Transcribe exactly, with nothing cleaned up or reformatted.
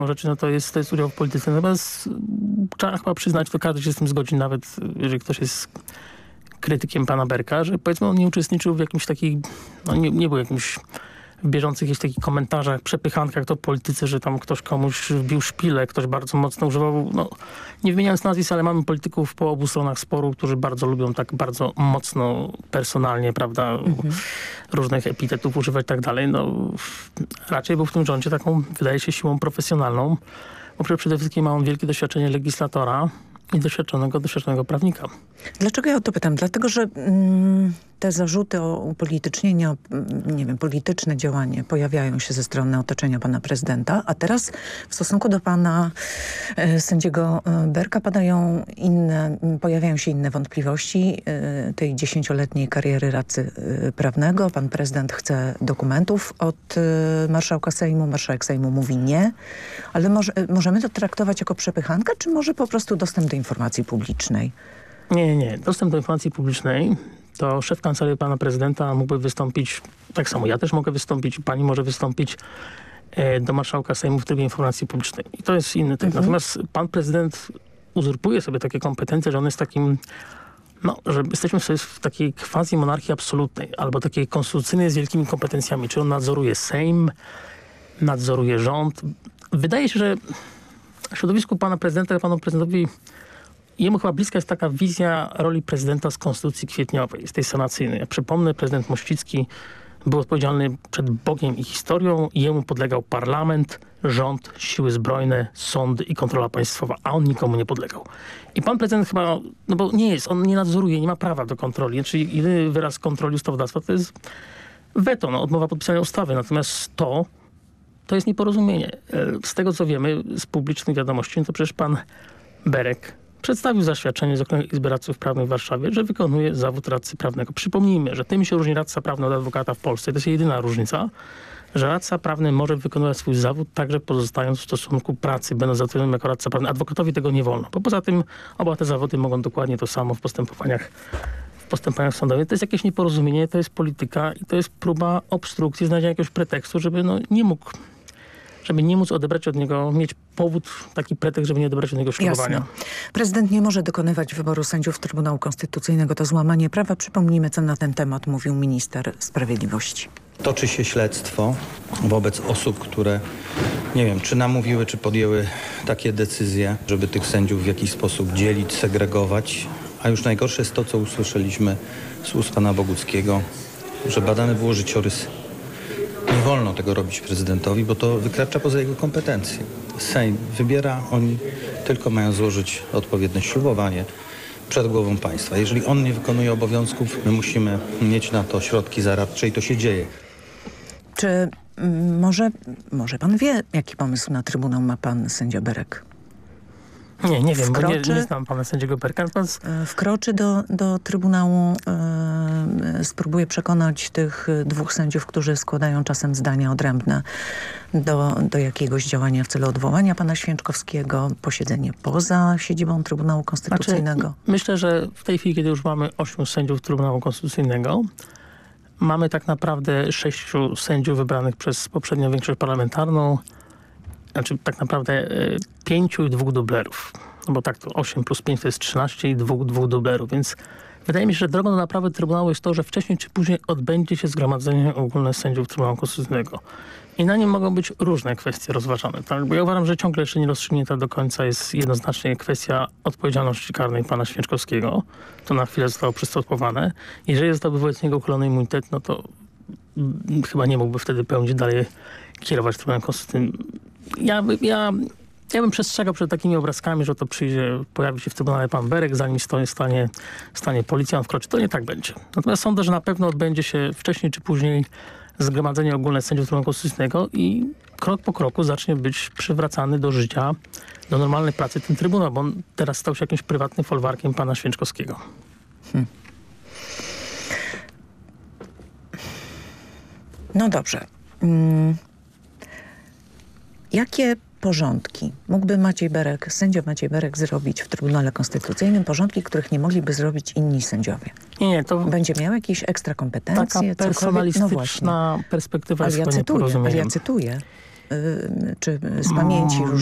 rzeczy, no to jest, to jest udział w polityce. Natomiast trzeba chyba przyznać, to każdy się z tym zgodzi, nawet jeżeli ktoś jest krytykiem pana Berka, że powiedzmy on nie uczestniczył w jakimś takich, no nie, nie był jakimś w bieżących jakichś takich komentarzach, przepychankach to politycy, że tam ktoś komuś wbił szpilę, ktoś bardzo mocno używał, no nie wymieniając nazwisk, ale mamy polityków po obu stronach sporu, którzy bardzo lubią tak bardzo mocno, personalnie, prawda, mhm. różnych epitetów używać i tak dalej. No raczej był w tym rządzie taką, wydaje się, siłą profesjonalną, bo przede wszystkim ma on wielkie doświadczenie legislatora i doświadczonego, doświadczonego prawnika. Dlaczego ja o to pytam? Dlatego, że mm, te zarzuty o upolitycznienie, o, nie wiem, polityczne działanie pojawiają się ze strony otoczenia pana prezydenta, a teraz w stosunku do pana e, sędziego Berka padają inne, pojawiają się inne wątpliwości e, tej dziesięcioletniej kariery radcy e, prawnego. Pan prezydent chce dokumentów od e, marszałka Sejmu, marszałek Sejmu mówi nie, ale może, możemy to traktować jako przepychankę, czy może po prostu dostęp do informacji publicznej? Nie, nie, nie. Dostęp do informacji publicznej to szef kancelarii pana prezydenta mógłby wystąpić, tak samo ja też mogę wystąpić, pani może wystąpić e, do marszałka Sejmu w trybie informacji publicznej. I to jest inny typ. Mhm. Natomiast pan prezydent uzurpuje sobie takie kompetencje, że on jest takim, no, że jesteśmy w takiej quasi monarchii absolutnej, albo takiej konstytucyjnej z wielkimi kompetencjami. Czy on nadzoruje Sejm, nadzoruje rząd. Wydaje się, że w środowisku pana prezydenta, panu prezydentowi jemu chyba bliska jest taka wizja roli prezydenta z konstytucji kwietniowej, z tej sanacyjnej. Ja przypomnę, prezydent Mościcki był odpowiedzialny przed Bogiem i historią. Jemu podlegał parlament, rząd, siły zbrojne, sądy i kontrola państwowa, a on nikomu nie podlegał. I pan prezydent chyba, no bo nie jest, on nie nadzoruje, nie ma prawa do kontroli. Czyli jedyny wyraz kontroli ustawodawstwa to jest weto, no, odmowa podpisania ustawy. Natomiast to, to jest nieporozumienie. Z tego, co wiemy z publicznych wiadomości, to przecież pan Berek przedstawił zaświadczenie z Okręgowej Izby Radców Prawnych w Warszawie, że wykonuje zawód radcy prawnego. Przypomnijmy, że tym się różni radca prawny od adwokata w Polsce. To jest jedyna różnica, że radca prawny może wykonywać swój zawód także pozostając w stosunku pracy, będąc zatrudnionym jako radca prawny. Adwokatowi tego nie wolno, bo poza tym oba te zawody mogą dokładnie to samo w postępowaniach w postępowaniach sądowych. To jest jakieś nieporozumienie, to jest polityka i to jest próba obstrukcji, znalezienia jakiegoś pretekstu, żeby no, nie mógł żeby nie móc odebrać od niego, mieć powód, taki pretekst, żeby nie odebrać od niego ślubowania. Jasne. Prezydent nie może dokonywać wyboru sędziów Trybunału Konstytucyjnego. To złamanie prawa. Przypomnijmy, co na ten temat mówił minister sprawiedliwości. Toczy się śledztwo wobec osób, które, nie wiem, czy namówiły, czy podjęły takie decyzje, żeby tych sędziów w jakiś sposób dzielić, segregować. A już najgorsze jest to, co usłyszeliśmy z ust pana Boguckiego, że badane było życiorys. Nie wolno tego robić prezydentowi, bo to wykracza poza jego kompetencje. Sejm wybiera, oni tylko mają złożyć odpowiednie ślubowanie przed głową państwa. Jeżeli on nie wykonuje obowiązków, my musimy mieć na to środki zaradcze i to się dzieje. Czy m, może, może pan wie, jaki pomysł na Trybunał ma pan sędzia Berek? Nie, nie wiem, wkroczy, bo nie, nie znam pana sędziego Berka. Wkroczy do, do Trybunału, e, spróbuje przekonać tych dwóch sędziów, którzy składają czasem zdania odrębne do, do jakiegoś działania w celu odwołania pana Święczkowskiego, posiedzenie poza siedzibą Trybunału Konstytucyjnego. Znaczy, myślę, że w tej chwili, kiedy już mamy ośmiu sędziów Trybunału Konstytucyjnego, mamy tak naprawdę sześciu sędziów wybranych przez poprzednią większość parlamentarną, znaczy tak naprawdę y, pięciu i dwóch dublerów. No bo tak, to osiem plus pięć to jest trzynaście i dwóch, dwóch dublerów, więc wydaje mi się, że drogą do naprawy Trybunału jest to, że wcześniej czy później odbędzie się zgromadzenie ogólne sędziów Trybunału Konstytucyjnego. I na nim mogą być różne kwestie rozważane. Tak? Bo ja uważam, że ciągle jeszcze nie rozstrzygnięta do końca jest jednoznacznie kwestia odpowiedzialności karnej pana Święczkowskiego. To na chwilę zostało przystępowane. Jeżeli zostałby wobec niego uchylony immunitet, no to mm, chyba nie mógłby wtedy pełnić dalej kierować Trybunałem Konstytucyjnym. Ja, ja, ja bym przestrzegał przed takimi obrazkami, że to przyjdzie, pojawi się w Trybunale pan Berek, zanim stanie, stanie, stanie policjant wkroczy. To nie tak będzie. Natomiast sądzę, że na pewno odbędzie się wcześniej czy później zgromadzenie ogólne sędziów Trybunału Konstytucyjnego i krok po kroku zacznie być przywracany do życia, do normalnej pracy ten Trybunał, bo on teraz stał się jakimś prywatnym folwarkiem pana Święczkowskiego. Hmm. No dobrze. Hmm. Jakie porządki mógłby Maciej Berek, sędzia Maciej Berek zrobić w Trybunale Konstytucyjnym? Porządki, których nie mogliby zrobić inni sędziowie. Nie, nie, to będzie miał jakieś ekstra kompetencje? Taka personalistyczna no perspektywa ale jest ja to cytuję, ale ja nieporozumieniem. cytuję. y, czy z pamięci